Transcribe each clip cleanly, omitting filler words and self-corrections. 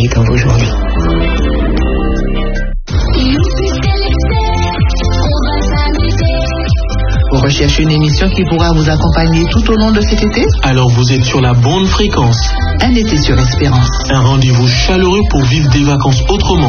soleil dans vos journées. Vous recherchez une émission qui pourra vous accompagner tout au long de cet été? Alors vous êtes sur la bonne fréquence. Un été sur Espérance. Un rendez-vous chaleureux pour vivre des vacances autrement.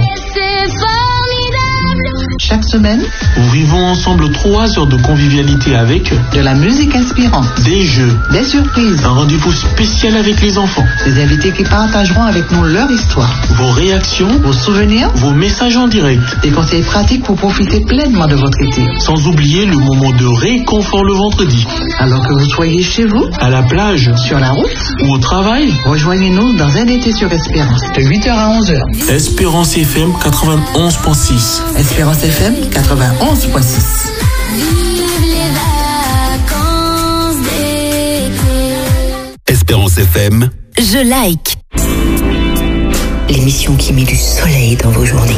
Chaque semaine, nous vivons ensemble 3 heures de convivialité avec de la musique inspirante, des jeux, des surprises, un rendez-vous spécial avec les enfants, des invités qui partageront avec nous leur histoire, vos réactions, vos souvenirs, vos messages en direct, des conseils pratiques pour profiter pleinement de votre été. Sans oublier le moment de réconfort le vendredi. Alors que vous soyez chez vous, à la plage, sur la route ou au travail, rejoignez-nous dans un été sur Espérance, de 8h à 11h. Espérance FM 91.6. Espérance FM 91.6. Espérance FM. Je like. L'émission qui met du soleil dans vos journées.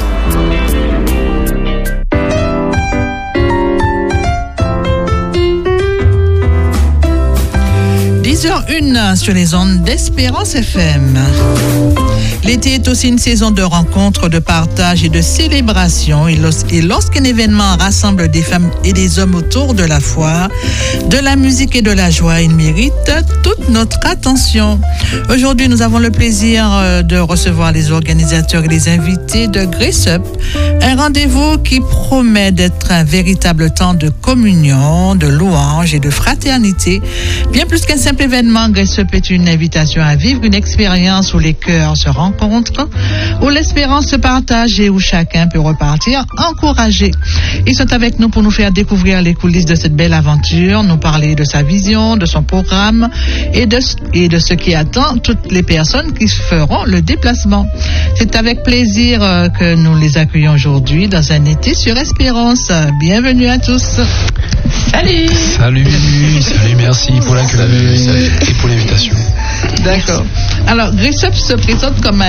H1 sur les ondes d'Espérance FM. L'été est aussi une saison de rencontres, de partage et de célébration. Et lorsqu'un événement rassemble des femmes et des hommes autour de la foi, de la musique et de la joie, il mérite toute notre attention. Aujourd'hui, nous avons le plaisir de recevoir les organisateurs et les invités de Grace Up, un rendez-vous qui promet d'être un véritable temps de communion, de louange et de fraternité. Bien plus qu'un simple événement, Grace Up est une invitation à vivre une expérience où les cœurs se rencontrent, où l'espérance se partage et où chacun peut repartir encouragé. Ils sont avec nous pour nous faire découvrir les coulisses de cette belle aventure, nous parler de sa vision, de son programme et de ce qui attend toutes les personnes qui feront le déplacement. C'est avec plaisir que nous les accueillons aujourd'hui dans un été sur Espérance. Bienvenue à tous. Salut. Salut, merci pour l'accueil et pour l'invitation. D'accord. Alors, Grace Up se présente comme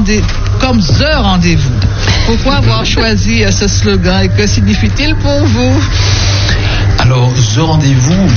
The Rendez-vous. Pourquoi avoir choisi ce slogan et que signifie-t-il pour vous? Alors, The Rendez-vous,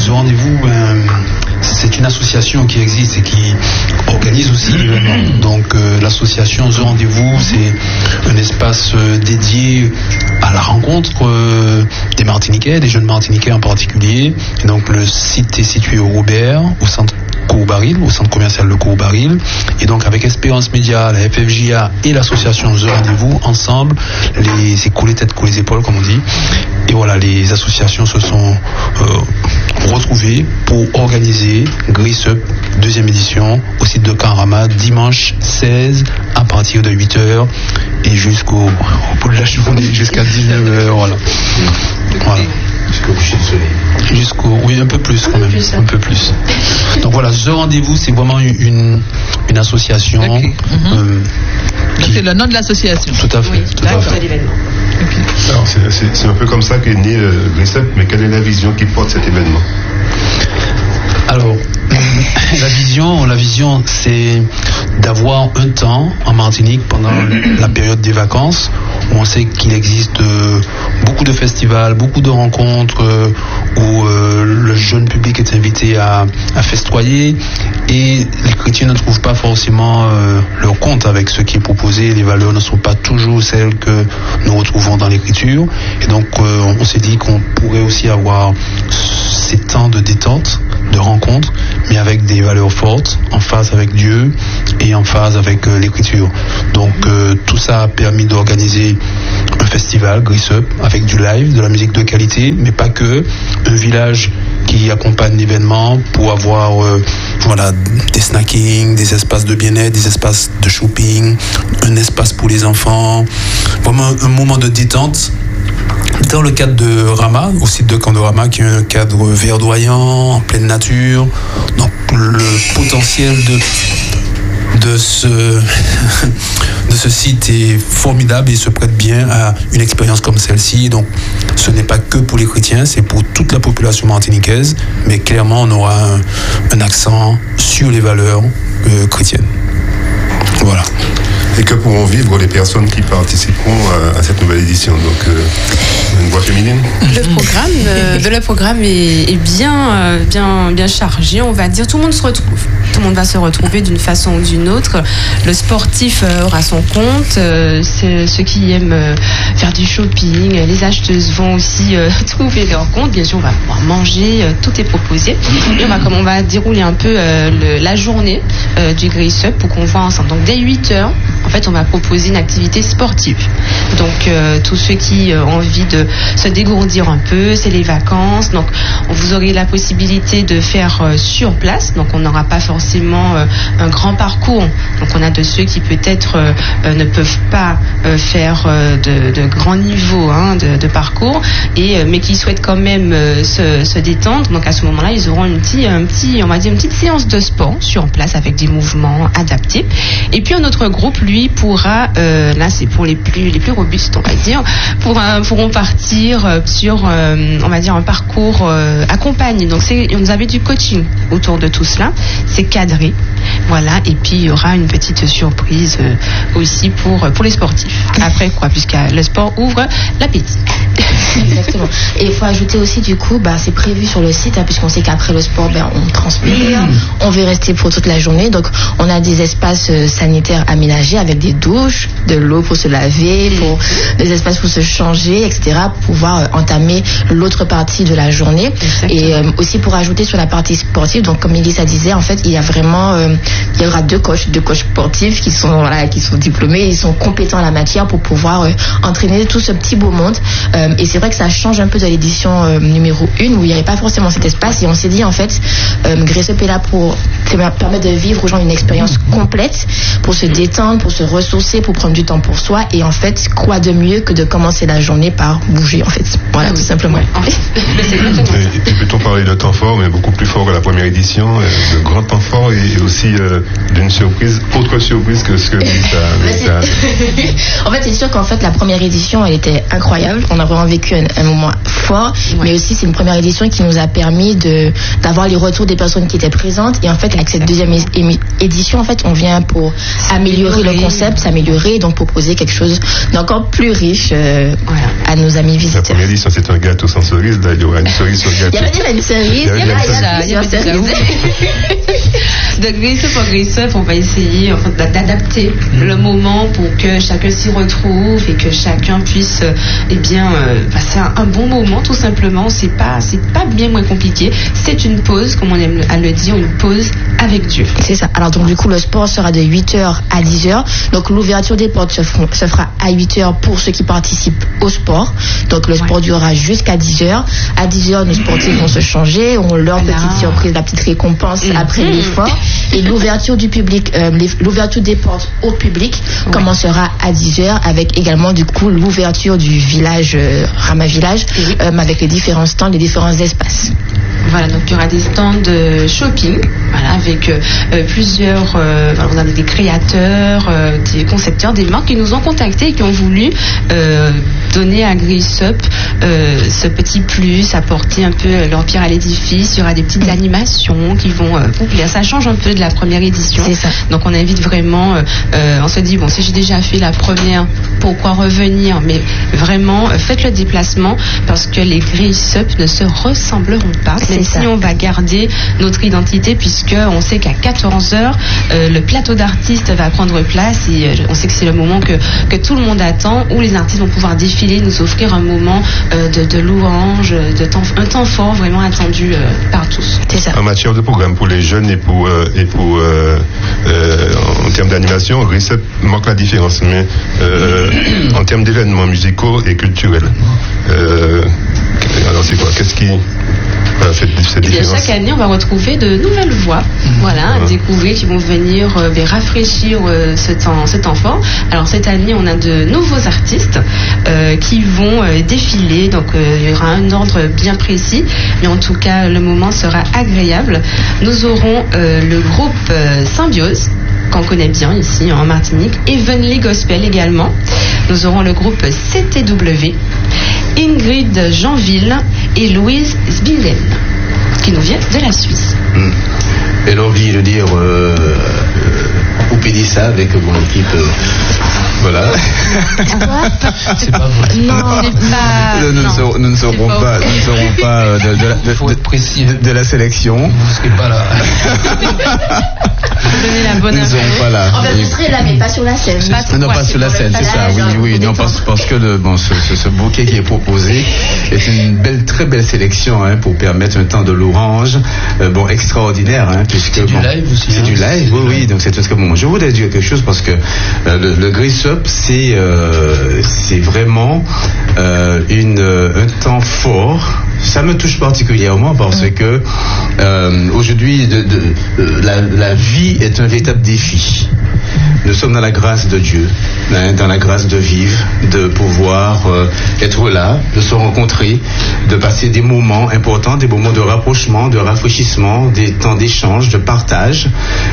c'est une association qui existe et qui organise aussi l'événement. Donc, l'association The Rendez-vous, c'est un espace dédié à la rencontre des Martiniquais, des jeunes Martiniquais en particulier. Et donc, le site est situé au Robert, au centre Courbaril, au centre commercial de Courbaril. Et donc, avec Espérance Média, la FFJA et l'association The Rendez-vous, ensemble, c'est couler tête, couler épaules, comme on dit. Et voilà, les associations se sont retrouvées pour organiser Grace Up, 2e édition, au site de Canrama, dimanche 16 à partir de 8h et jusqu'au bout de la journée, jusqu'à 19h. Voilà. Jusqu'au coucher du soleil. Oui, un peu plus quand même. Un peu plus. Donc voilà, The Rendez-vous, c'est vraiment une association. Okay. C'est le nom de l'association. Tout à fait. Oui, tout à fait. L'événement. Okay. Alors c'est un peu comme ça qu'est né Grace Up, mais quelle est la vision qui porte cet événement? Alors, la vision, c'est d'avoir un temps en Martinique pendant la période des vacances où on sait qu'il existe beaucoup de festivals, beaucoup de rencontres où le jeune public est invité à festoyer et les chrétiens ne trouvent pas forcément leur compte avec ce qui est proposé. Les valeurs ne sont pas toujours celles que nous retrouvons dans l'écriture et donc on s'est dit qu'on pourrait aussi avoir ces temps de détente, de rencontre, mais avec des valeurs fortes, en phase avec Dieu et en phase avec l'écriture. Donc tout ça a permis d'organiser un festival, Grace Up, avec du live, de la musique de qualité, mais pas que, un village qui accompagne l'événement pour avoir des snackings, des espaces de bien-être, des espaces de shopping, un espace pour les enfants, vraiment un moment de détente. Dans le cadre de Rama, au site de Candorama, qui est un cadre verdoyant, en pleine nature, donc le potentiel de ce site est formidable et se prête bien à une expérience comme celle-ci. Donc ce n'est pas que pour les chrétiens, c'est pour toute la population martiniquaise, mais clairement on aura un accent sur les valeurs chrétiennes. Voilà. Et que pourront vivre les personnes qui participeront à cette nouvelle édition? Donc, une voix féminine. Le programme est bien chargé, on va dire. Tout le monde se retrouve. tout le monde va se retrouver d'une façon ou d'une autre. Le sportif aura son compte, ceux qui aiment faire du shopping, les acheteuses vont aussi trouver leur compte. Bien sûr, on va pouvoir manger, tout est proposé. Et on va dérouler un peu la journée du Grace Up pour qu'on voit ensemble. Donc dès 8h, en fait, on va proposer une activité sportive. Donc tous ceux qui ont envie de se dégourdir un peu, c'est les vacances. Donc vous aurez la possibilité de faire sur place. Donc on n'aura pas forcément un grand parcours. Donc on a de ceux qui peut-être ne peuvent pas faire de grands niveaux de parcours, mais qui souhaitent quand même se détendre. Donc à ce moment-là, ils auront une petite séance de sport sur place avec des mouvements adaptés. Et puis un autre groupe, lui, pourra, là c'est pour les plus robustes, on va dire, pourront partir sur, on va dire, un parcours accompagné. Donc vous avez du coaching autour de tout cela. C'est cadré, voilà. Et puis il y aura une petite surprise aussi pour les sportifs. Après quoi, puisque le sport ouvre l'appétit. Exactement. Et il faut ajouter aussi, du coup, c'est prévu sur le site, puisqu'on sait qu'après le sport, on transpire, on veut rester pour toute la journée. Donc on a des espaces sanitaires aménagés avec des douches, de l'eau pour se laver, pour des espaces pour se changer, etc., pour pouvoir entamer l'autre partie de la journée. Exactement. Et aussi pour ajouter sur la partie sportive, donc comme Elisa disait, en fait, il y aura deux coachs sportifs qui sont diplômés, ils sont compétents en la matière pour pouvoir entraîner tout ce petit beau monde. Et c'est vrai que ça change un peu de l'édition numéro 1 où il n'y avait pas forcément cet espace, et on s'est dit, en fait, Grace Up est là pour permettre de vivre aux gens une expérience complète, pour se détendre, pour se ressourcer, pour prendre du temps pour soi. Et en fait, quoi de mieux que de commencer la journée par bouger, en fait. Voilà, tout simplement. Et peut-on parler de temps fort, mais beaucoup plus fort que la première édition, de grand temps fort, et aussi d'une surprise, autre surprise que ce que ça. En fait, c'est sûr qu'en fait, la première édition, elle était incroyable. On a vraiment vécu un moment fort, mais aussi c'est une première édition qui nous a permis d'avoir les retours des personnes qui étaient présentes. Et en fait, avec cette deuxième édition, en fait, on vient pour améliorer le concept, s'améliorer, donc proposer quelque chose d'encore plus riche à nos amis visiteurs. La première édition, c'est un gâteau sans cerise. Là, il y aura une cerise sur le gâteau. Il y a une cerise, il y a plusieurs cerises. Donc Grace Up, on va essayer d'adapter le moment pour que chacun s'y retrouve et que chacun puisse passer un bon moment, tout simplement. C'est pas bien moins compliqué. C'est une pause, comme on aime à le dire, une pause avec Dieu. C'est ça. Alors donc du coup, le sport sera de 8h à 10h. Donc l'ouverture des portes se fera à 8h pour ceux qui participent au sport. Donc le sport durera jusqu'à 10h. À 10h, nos sportifs vont se changer, auront leur petite surprise, la petite récompense après l'effort. Et l'ouverture du public, l'ouverture des portes au public commencera à 10h, avec également du coup l'ouverture du village, Rama Village, avec les différents stands, les différents espaces. Voilà, donc il y aura des stands de shopping, avec plusieurs, on a des créateurs, des concepteurs, des marques qui nous ont contactés et qui ont voulu donner à Grace Up ce petit plus, apporter un peu leur pierre à l'édifice. Il y aura des petites animations qui vont vous plaire. Ça change un peu de la première édition. C'est ça. Donc on invite vraiment, on se dit, si j'ai déjà fait la première, pourquoi revenir? Mais vraiment, faites le déplacement, parce que les Grace Up ne se ressembleront pas. Même si on va garder notre identité, puisque on sait qu'à 14h, le plateau d'artistes va prendre place, et on sait que c'est le moment que tout le monde attend, où les artistes vont pouvoir défiler, nous offrir un moment de louange, un temps fort vraiment attendu par tous. C'est ça. En matière de programme pour les jeunes et pour en termes d'animation, Grace Up marque la différence, mais en termes d'événements musicaux et culturels, alors c'est quoi? Qu'est-ce qui fait cette différence? Chaque année, on va retrouver de nouvelles voix, à découvrir, qui vont venir rafraîchir ce temps fort. Alors cette année, on a de nouveaux artistes qui vont défiler, donc il y aura un ordre bien précis, mais en tout cas, le moment sera agréable. Nous aurons le groupe Symbiose, qu'on connaît bien ici en Martinique, Heavenly Gospel également. Nous aurons le groupe CTW, Ingrid Jeanville et Louise Sbinden, qui nous vient de la Suisse. J'ai envie de dire, Oupédissa avec mon équipe Voilà. C'est pas vrai. Nous ne serons pas de la sélection. Vous ne serez pas là. Donner la bonne Nous ne serons pas là. En fait, vous serez là, mais pas sur la scène. Non, pas sur la scène, c'est ça. Oui. Non, parce que ce bouquet qui est proposé est une très belle sélection pour permettre un temps de louange extraordinaire, puisque c'est du live aussi. C'est du live, oui. Donc c'est très bon. Je voudrais dire quelque chose parce que le Grace Up, c'est vraiment un temps fort. Ça me touche particulièrement parce que aujourd'hui, la vie est un véritable défi. Nous sommes dans la grâce de Dieu, dans la grâce de vivre, de pouvoir être là, de se rencontrer, de passer des moments importants, des moments de rapprochement, de rafraîchissement, des temps d'échange, de partage.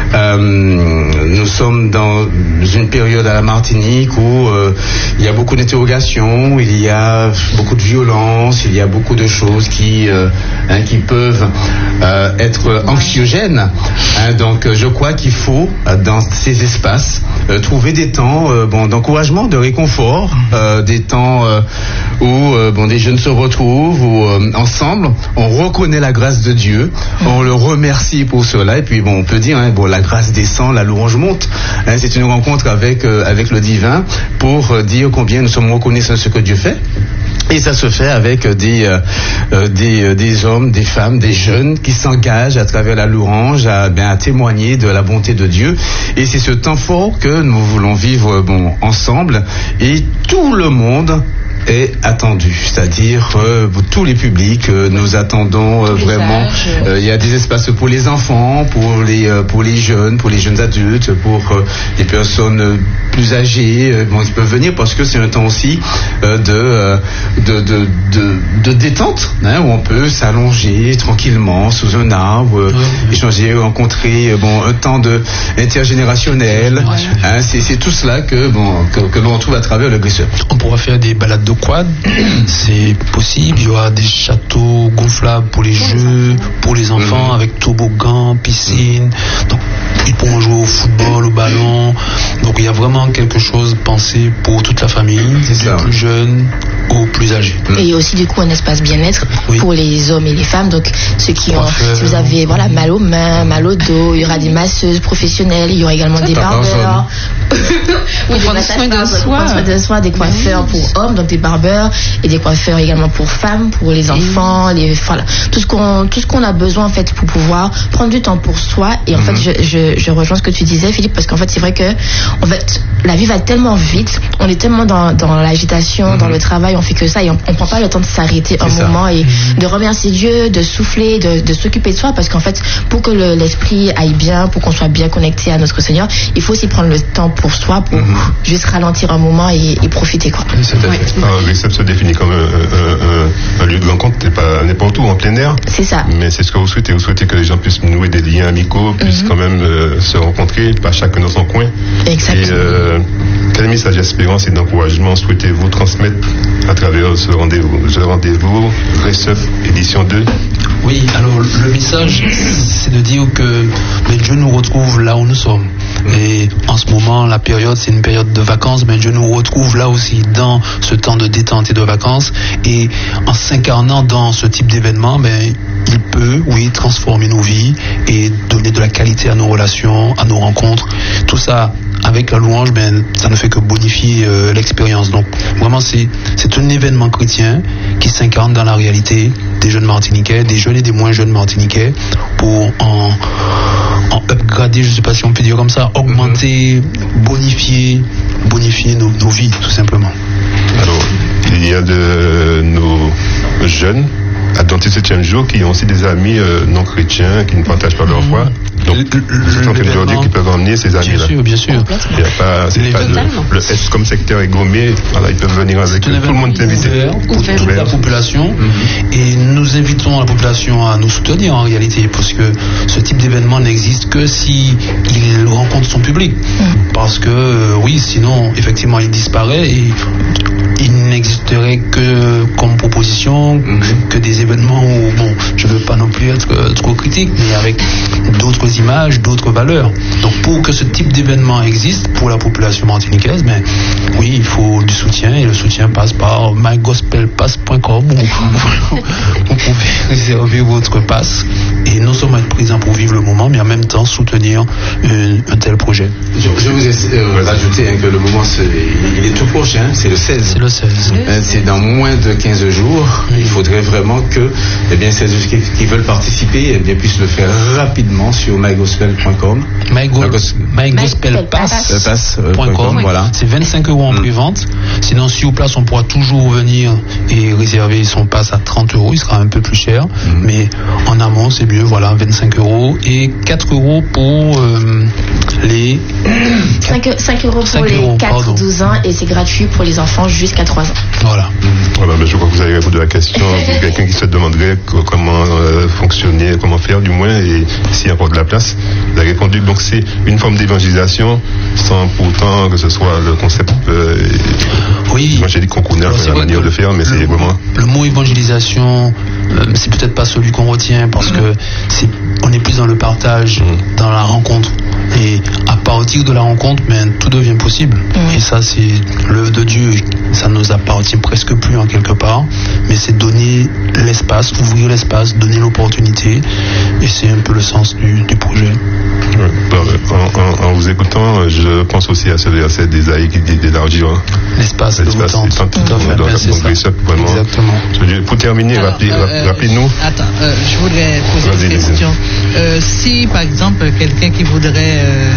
Nous sommes dans une période à la Martinique où il y a beaucoup d'interrogations, il y a beaucoup de violence, il y a beaucoup de choses qui peuvent être anxiogènes. Donc je crois qu'il faut, dans ces espaces, trouver des temps d'encouragement, de réconfort, des temps où des jeunes se retrouvent, où ensemble on reconnaît la grâce de Dieu, on le remercie pour cela, et puis on peut dire la grâce descend, la louange monte. C'est une rencontre avec le divin pour dire combien nous sommes reconnaissants de ce que Dieu fait. Et ça se fait avec des hommes, des femmes, des jeunes qui s'engagent à travers la louange à témoigner de la bonté de Dieu. Et c'est ce temps fort que nous voulons vivre ensemble. Et tout le monde est attendu, c'est-à-dire tous les publics, nous attendons vraiment. Il y a des espaces pour les enfants, pour les jeunes adultes, pour les personnes plus âgées. Ils peuvent venir parce que c'est un temps aussi de détente, où on peut s'allonger tranquillement sous un arbre, échanger, rencontrer, un temps intergénérationnel. C'est tout cela que l'on trouve à travers le Grace Up. On pourra faire des balades de quad, c'est possible. Il y aura des châteaux gonflables pour les jeux, pour les enfants, avec toboggan, piscine. Donc ils pourront jouer au football, au ballon. Donc il y a vraiment quelque chose pensé pour toute la famille, des plus jeunes aux plus âgés. Et il y a aussi du coup un espace bien-être pour les hommes et les femmes. Donc ceux qui ont, si vous avez mal aux mains, mal au dos, il y aura des masseuses professionnelles, il y aura également des barbeurs. Pour prendre soin de soi, des coiffeurs pour hommes, donc des barbeurs, et des coiffeurs également pour femmes, pour les enfants, tout ce qu'on a besoin en fait pour pouvoir prendre du temps pour soi. Et en fait, je rejoins ce que tu disais, Philippe, parce qu'en fait c'est vrai que en fait la vie va tellement vite, on est tellement dans l'agitation, dans le travail, on fait que ça et on prend pas le temps de s'arrêter un moment et de remercier Dieu, de souffler, de s'occuper de soi, parce qu'en fait pour que l'esprit aille bien, pour qu'on soit bien connecté à notre Seigneur, il faut aussi prendre le temps pour soi, pour juste ralentir un moment et profiter quoi. Alors, Grace Up se définit comme un lieu de rencontre, n'importe où, en plein air. C'est ça. Mais c'est ce que vous souhaitez. Vous souhaitez que les gens puissent nouer des liens amicaux, puissent quand même se rencontrer, pas chacun dans son coin. Exactement. Et quel message d'espérance et d'encouragement souhaitez-vous transmettre à travers ce rendez-vous Grace Up édition 2? Oui, alors le message, c'est de dire que Dieu nous retrouve là où nous sommes. Et en ce moment, la période, c'est une période de vacances, mais Dieu nous retrouve là aussi dans ce temps de détente et de vacances. Et en s'incarnant dans ce type d'événement, il peut, transformer nos vies et donner de la qualité à nos relations, à nos rencontres. Tout ça, avec la louange, ça ne fait que bonifier l'expérience. Donc vraiment, c'est un événement chrétien qui s'incarne dans la réalité des jeunes Martiniquais, des jeunes et des moins jeunes Martiniquais, pour en upgrader, je ne sais pas si on peut dire comme ça, augmenter, bonifier nos vies, tout simplement. Alors, il y a de nos jeunes adventistes 7e jour qui ont aussi des amis non chrétiens qui ne partagent pas leur foi. Donc, vous êtes en train de leur dire qu'ils peuvent emmener ces amis-là. Bien sûr. Il y a pas, le S comme secteur est gommé. Voilà, ils peuvent venir avec eux. Tout le monde est invité. Pour toute la population. Et nous invitons la population à nous soutenir en réalité, parce que ce type d'événement n'existe que si il rencontre son public. Parce que sinon, effectivement, il disparaît et il n'existerait que comme proposition propositions que des événements où, bon, je veux pas non plus être trop critique, mais avec d'autres images, d'autres valeurs. Donc pour que ce type d'événement existe pour la population martiniquaise, mais oui, il faut du soutien, et le soutien passe par mygospelpass.com où vous pouvez réserver votre passe et non seulement être présent pour vivre le moment, mais en même temps soutenir un tel projet. Je vous ai rajouté que le moment il est tout prochain, c'est le 16. C'est le 16. C'est dans moins de 15 jours. Il faudrait vraiment que celles qui veulent participer puissent le faire rapidement sur mygospel.com. mygospelpass.com. Voilà. C'est 25 € en pré-vente. Sinon, sur place, on pourra toujours venir et réserver son pass à 30 €. Il sera un peu plus cher. Mais en amont, c'est mieux. Voilà, 25 € et 4 € pour les... 5 € pour les 4-12 ans et c'est gratuit pour les enfants jusqu'à 3 ans. Voilà. Voilà, je crois que vous avez répondu à la question. Pour quelqu'un qui se demanderait comment fonctionner, comment faire du moins, et s'il y a encore de la place, vous avez répondu. Donc c'est une forme d'évangélisation sans pourtant que ce soit le concept évangélique qu'on connaît, la manière de faire, mais c'est vraiment... Le mot évangélisation, c'est peut-être pas celui qu'on retient parce que on est plus dans le partage, dans la rencontre. Et à partir de la rencontre, tout devient possible. Et ça, c'est l'œuvre de Dieu. Ça nous appartient presque plus en quelque part. Mais c'est donner l'espace, ouvrir l'espace, donner l'opportunité. Et c'est un peu le sens du projet. En vous écoutant, je pense aussi à ce verset d'Ésaïe qui dit d'élargir l'espace de temps. Tout à fait. C'est ça. Exactement. Pour terminer, rappelez-nous. Attends, je voudrais poser une question. Si, par exemple, quelqu'un qui voudrait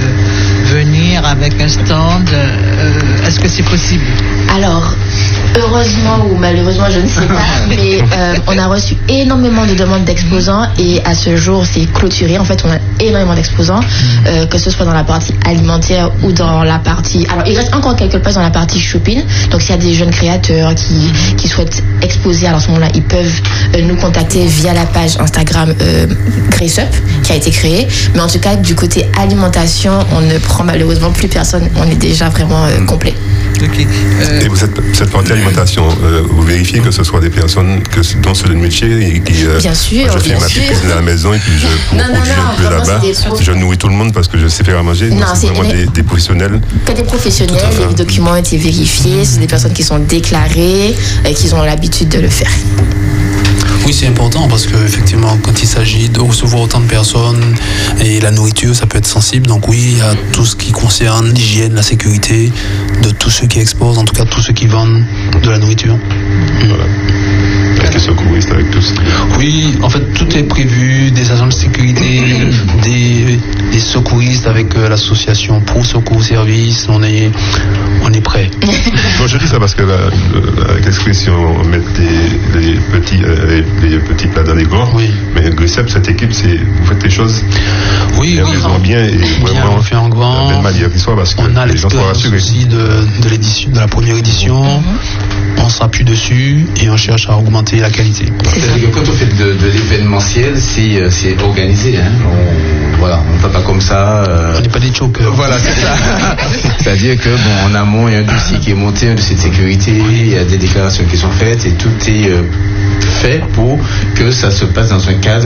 venir avec un stand, est-ce que c'est possible? Alors, heureusement ou malheureusement, je ne sais pas, mais on a reçu énormément de demandes d'exposants et à ce jour, c'est clôturé. En fait, on a énormément d'exposants, que ce soit dans la partie alimentaire ou dans la partie... Alors, il reste encore quelques places dans la partie shopping. Donc, s'il y a des jeunes créateurs qui souhaitent exposer, alors à ce moment-là, ils peuvent nous contacter via la page Instagram Grace Up, qui a été créée. Mais en tout cas, du côté alimentation, on ne prend malheureusement plus personne. On est déjà vraiment complet. Okay. Et cette partie alimentation, vous vérifiez que ce soit des personnes dont c'est le métier et qui... bien sûr, je fais ma petite cuisine à la maison et puis je produis un peu là-bas. Je nourris tout le monde parce que je sais faire à manger. Non, c'est vraiment des professionnels. Que des professionnels, les documents ont été vérifiés, c'est des personnes qui sont déclarées et qui ont l'habitude de le faire. Oui, c'est important parce que effectivement, quand il s'agit de recevoir autant de personnes et la nourriture, ça peut être sensible. Donc oui, il y a tout ce qui concerne l'hygiène, la sécurité de tous ceux qui exposent, en tout cas tous ceux qui vendent de la nourriture. Voilà. Avec les secouristes, avec tous. Oui, en fait, tout est prévu, des agents de sécurité, des secouristes avec l'association Pro Secours Service. On est prêt. Bon, je dis ça parce que avec l'expression mettre les petits plats dans les grands. Oui. Mais Grisep, cette équipe, vous faites les choses. Oui, bien et vraiment on fait en grand. De la même manière qu'il soit parce que on a les gens soient rassurés. Aussi de la première édition. On s'appuie dessus et on cherche à augmenter la qualité. C'est-à-dire que quand on fait de l'événementiel, c'est organisé. Hein. On ne fait pas comme ça. On n'est pas des chokers. Voilà, c'est ça. C'est-à-dire que en amont, il y a un dossier qui est monté, un dossier de sécurité, il y a des déclarations qui sont faites et tout est fait pour que ça se passe dans un cadre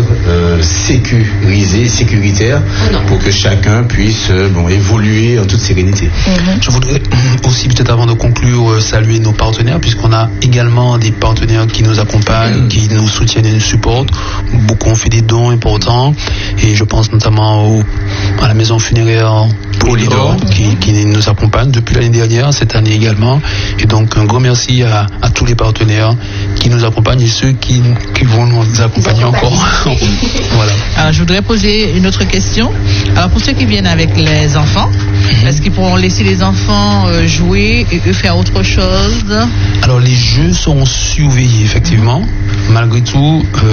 sécuritaire, pour que chacun puisse évoluer en toute sérénité. Je voudrais aussi, peut-être avant de conclure, saluer nos partenaires, puisqu'on a également des partenaires qui nous accompagnent, qui nous soutiennent et nous supportent. Beaucoup ont fait des dons importants, et je pense notamment à la maison funéraire Polydor, qui nous accompagne depuis l'année dernière, cette année également. Et donc un grand merci à tous les partenaires qui nous accompagnent et ceux qui vont nous accompagner encore. Voilà. Alors, je voudrais poser une autre question. Alors, pour ceux qui viennent avec les enfants, est-ce qu'ils pourront laisser les enfants jouer et eux faire autre chose? Alors, les jeux seront surveillés, effectivement. Malgré tout,